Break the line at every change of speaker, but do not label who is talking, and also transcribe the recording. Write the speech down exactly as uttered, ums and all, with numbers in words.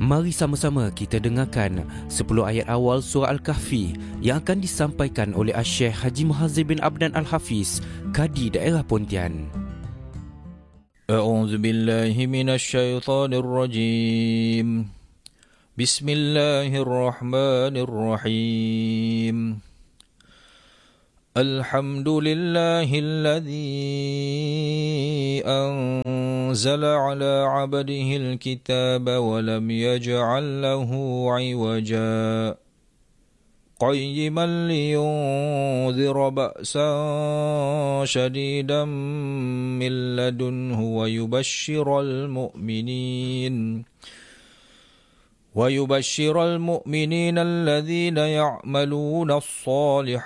Mari sama-sama kita dengarkan sepuluh ayat awal surah Al-Kahfi yang akan disampaikan oleh Syekh Haji Muhazir bin Abdan Al-Hafiz, Kadi Daerah Pontian.
A'udzu billahi minasy syaithanir rajim. Bismillahirrahmanirrahim. Alhamdulillahilladzi anzala ala 'abdihi al-kitaba wa lam yaj'al lahu 'iwaja qayyiman liyunzira ba'san shadidan min ladunhu wa yubashshiral mu'minin ويبشر المؤمنين الذين يعملون الصالحات